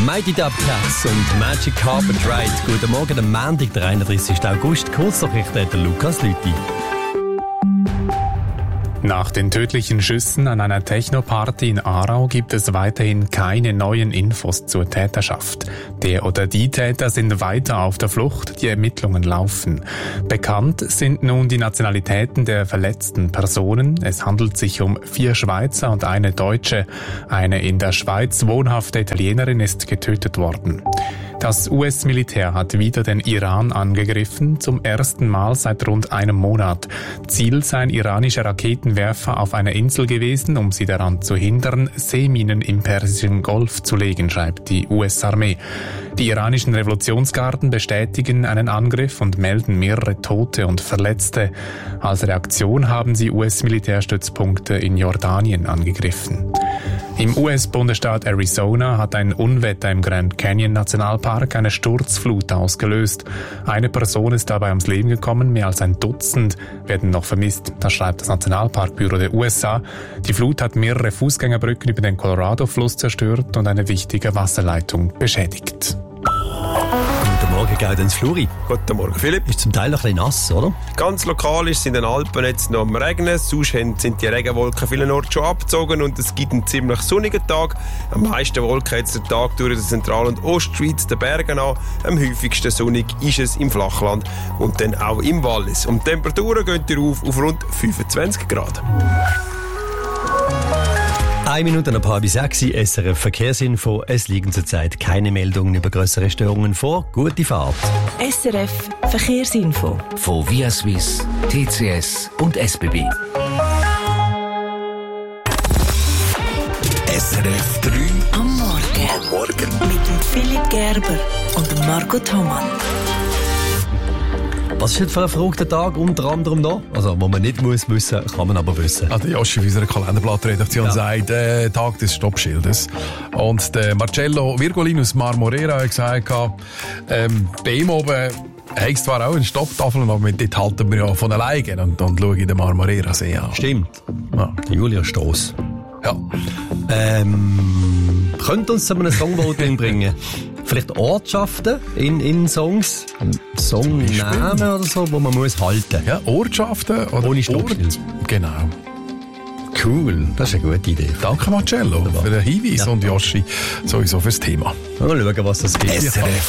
Mighty Dub Cats und Magic Carpet Ride. Guten Morgen, am Montag, der 31. August. Kurznachrichten der Lukas Lüthi. Nach den tödlichen Schüssen an einer Techno-Party in Aarau gibt es weiterhin keine neuen Infos zur Täterschaft. Der oder die Täter sind weiter auf der Flucht, die Ermittlungen laufen. Bekannt sind nun die Nationalitäten der verletzten Personen. Es handelt sich um 4 Schweizer und eine Deutsche. Eine in der Schweiz wohnhafte Italienerin ist getötet worden. Das US-Militär hat wieder den Iran angegriffen, zum ersten Mal seit rund einem Monat. Ziel seien iranische Raketenwerfer auf einer Insel gewesen, um sie daran zu hindern, Seeminen im Persischen Golf zu legen, schreibt die US-Armee. Die iranischen Revolutionsgarden bestätigen einen Angriff und melden mehrere Tote und Verletzte. Als Reaktion haben sie US-Militärstützpunkte in Jordanien angegriffen. Im US-Bundesstaat Arizona hat ein Unwetter im Grand Canyon Nationalpark eine Sturzflut ausgelöst. Eine Person ist dabei ums Leben gekommen, mehr als ein Dutzend werden noch vermisst. Das schreibt das Nationalparkbüro der USA. Die Flut hat mehrere Fußgängerbrücken über den Colorado-Fluss zerstört und eine wichtige Wasserleitung beschädigt. Guten Morgen, Gaudenz Fluri. Guten Morgen, Philipp. Ist zum Teil noch ein bisschen nass, oder? Ganz lokal ist es in den Alpen jetzt noch am Regnen. Sonst sind die Regenwolken vielenorts schon abgezogen und es gibt einen ziemlich sonnigen Tag. Am meisten Wolken jetzt den Tag durch der Zentral- und Ostschweiz, den Bergen an. Am häufigsten sonnig ist es im Flachland und dann auch im Wallis. Und die Temperaturen gehen hier auf rund 25 Grad. 1 Minute nach 5:30, SRF Verkehrsinfo. Es liegen zurzeit keine Meldungen über grössere Störungen vor. Gute Fahrt. SRF Verkehrsinfo. Von Via Suisse, TCS und SBB. SRF 3 Am Morgen. Mit dem Philipp Gerber und dem Marco Thomann. Was ist heute für ein verrückter Tag unter anderem noch? Also, wo man nicht muss wissen, kann man aber wissen. Also, der Joshi von unserer Kalenderblattredaktion sagt, Tag des Stoppschildes. Und der Marcello Virgolin aus Marmorera hat gesagt, bei ihm oben hat es zwar auch eine Stopptafel, aber dort halten wir ja von alleine und schauen in den Marmorera See an. Stimmt. Ja. Julia Stoss. Ja. Könnt uns zu einem Songvoting bringen? Vielleicht Ortschaften in Songs, Songnamen oder so, wo man muss halten. Ja, Ortschaften oder ohne Stoppschild. Genau. Cool, das ist eine gute Idee. Danke Marcello für den Hinweis und Joshi sowieso fürs Thema. Mal schauen, was das gibt. SRF